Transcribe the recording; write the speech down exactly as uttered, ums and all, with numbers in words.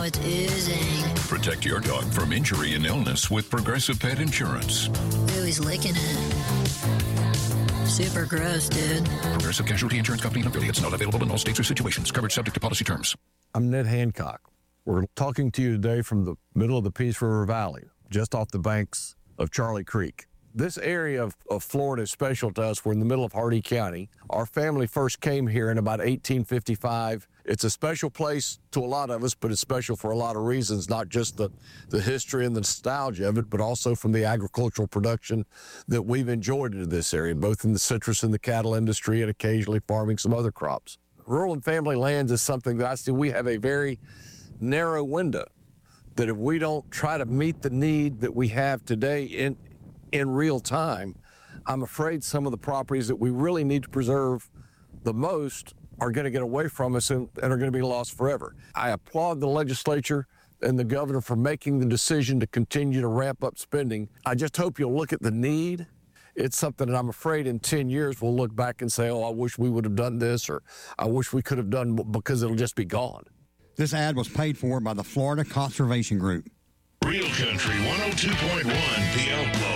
It's oozing. Protect your dog from injury and illness with Progressive Pet Insurance. Ooh, he's licking it. Super gross, dude. Progressive Casualty Insurance Company and affiliates. Not available in all states or situations. Coverage subject to policy terms. I'm Ned Hancock. We're talking to you today from the middle of the Peace River Valley, just off the banks of Charlie Creek. This area of, of Florida is special to us. We're in the middle of Hardee County. Our family first came here in about eighteen fifty-five. It's a special place to a lot of us, but it's special for a lot of reasons, not just the, the history and the nostalgia of it, but also from the agricultural production that we've enjoyed in this area, both in the citrus and the cattle industry and occasionally farming some other crops. Rural and family lands is something that I see we have a very narrow window, that if we don't try to meet the need that we have today in in real time, I'm afraid some of the properties that we really need to preserve the most are going to get away from us and, and are going to be lost forever. I applaud the legislature and the governor for making the decision to continue to ramp up spending. I just hope you'll look at the need. It's something that I'm afraid in ten years we'll look back and say, oh, I wish we would have done this, or I wish we could have done, because it'll just be gone. This ad was paid for by the Florida Conservation Group. Real Country one oh two point one P L